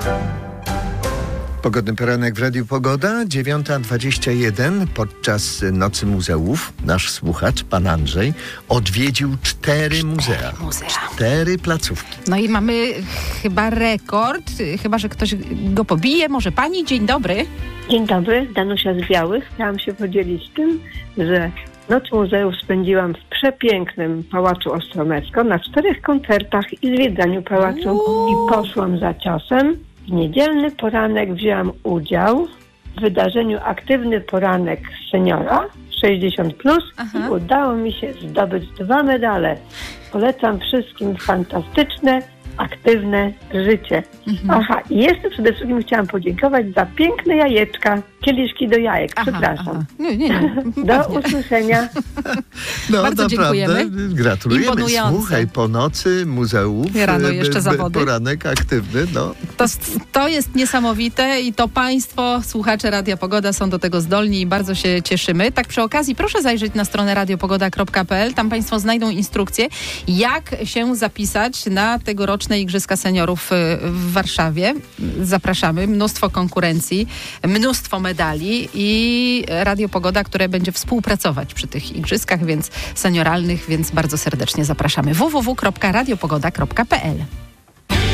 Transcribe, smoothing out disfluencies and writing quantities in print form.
Pogodny poranek w Radiu Pogoda, 9:21. Podczas Nocy Muzeów nasz słuchacz, pan Andrzej, odwiedził 4 muzea. 4 placówki. No i mamy chyba rekord, chyba że ktoś go pobije. Może pani? Dzień dobry. Dzień dobry, Danusia z Białych. Chciałam się podzielić tym, że Noc Muzeów spędziłam w przepięknym Pałacu Ostromecko na 4 koncertach i zwiedzaniu pałacu i poszłam za ciosem. W niedzielny poranek wzięłam udział w wydarzeniu Aktywny Poranek Seniora 60+. I udało mi się zdobyć 2 medale. Polecam wszystkim fantastyczne, aktywne życie. I jeszcze przede wszystkim chciałam podziękować za piękne jajeczka, kieliszki do jajek. Przepraszam. Nie. Do usłyszenia. No Bardzo dziękujemy. Gratulujemy. Imponujące. Słuchaj, po nocy muzeów, rano jeszcze zawody. Poranek aktywny. No. To jest niesamowite i to państwo, słuchacze Radia Pogoda są do tego zdolni i bardzo się cieszymy. Tak przy okazji proszę zajrzeć na stronę radiopogoda.pl. Tam państwo znajdą instrukcję, jak się zapisać na tegoroczne Igrzyska Seniorów w Warszawie. Zapraszamy. Mnóstwo konkurencji, mnóstwo medali i Radio Pogoda, które będzie współpracować przy tych igrzyskach senioralnych, więc bardzo serdecznie zapraszamy. www.radiopogoda.pl